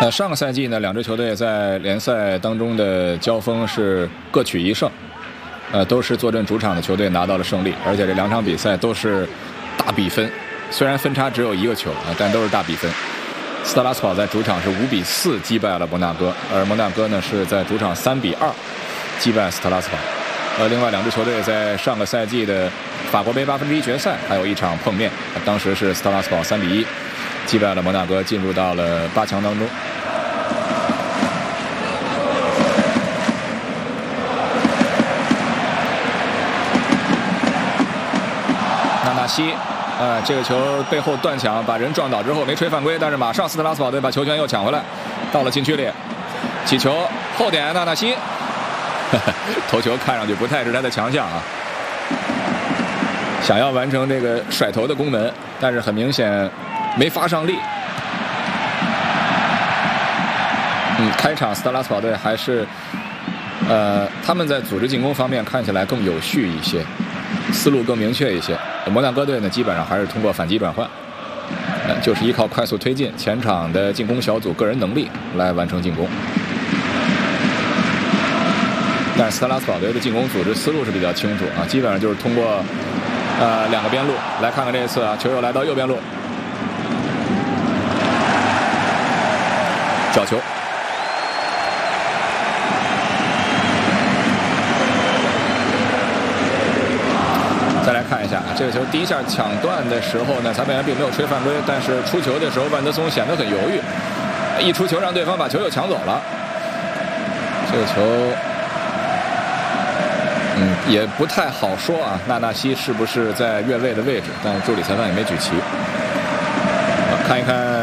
上个赛季呢，两支球队在联赛当中的交锋是各取1胜，都是坐镇主场的球队拿到了胜利，而且这2场比赛都是大比分，虽然分差只有1个球但都是大比分。斯特拉斯堡在主场是5比4击败了摩纳哥，而摩纳哥呢是在主场3比2击败斯特拉斯堡。另外两支球队在上个赛季的法国杯1/8决赛还有一场碰面，当时是斯特拉斯堡3比1击败了摩纳哥，进入到了8强当中。纳纳西，这个球背后断抢，把人撞倒之后没吹犯规，但是马上斯特拉斯堡队把球权又抢回来，到了禁区里，起球后点纳纳西，头球看上去不太是他的强项啊，想要完成这个甩头的攻门，但是很明显没发上力。开场斯特拉斯堡队还是他们在组织进攻方面看起来更有序一些，思路更明确一些。摩纳哥队呢基本上还是通过反击转换，就是依靠快速推进，前场的进攻小组个人能力来完成进攻。但是斯特拉斯堡队的进攻组织思路是比较清楚啊，基本上就是通过2个边路。来看看这一次啊，球又来到右边路，角球。再来看一下这个球，第一下抢断的时候呢，裁判员并没有吹犯规，但是出球的时候万德松显得很犹豫，一出球让对方把球又抢走了。这个球也不太好说啊，纳纳西是不是在越位的位置，但是助理裁判也没举旗。看一看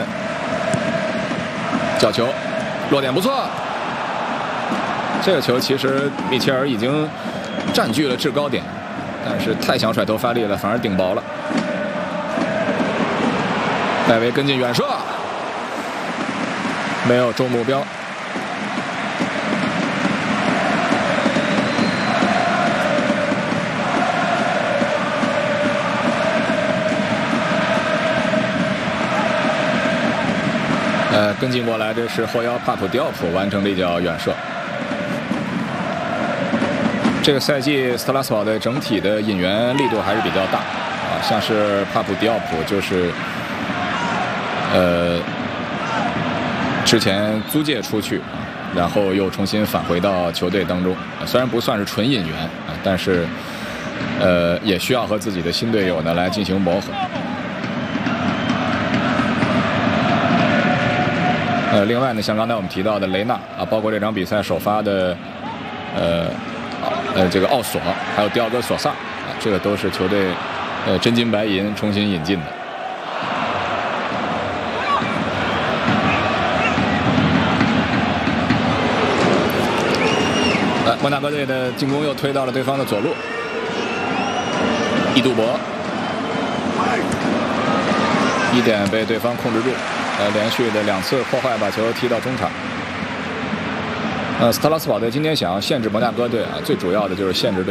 角球，落点不错。这个球其实米切尔已经占据了制高点，但是太想甩头发力了，反而顶薄了。戴维跟进远射，没有中目标。跟进过来，这是后腰帕普迪奥普完成了一脚远射。这个赛季斯特拉斯堡队整体的引援力度还是比较大啊，像是帕普迪奥普就是之前租借出去，然后又重新返回到球队当中，虽然不算是纯引援啊，但是也需要和自己的新队友呢来进行磨合。另外呢，像刚才我们提到的雷纳啊，包括这场比赛首发的这个奥索，还有迪奥戈索萨啊，这个都是球队真金白银重新引进的。摩纳哥队的进攻又推到了对方的左路，伊杜博1点被对方控制住。连续的2次破坏，把球踢到中场。斯特拉斯堡队今天想要限制摩纳哥队啊，最主要的就是限制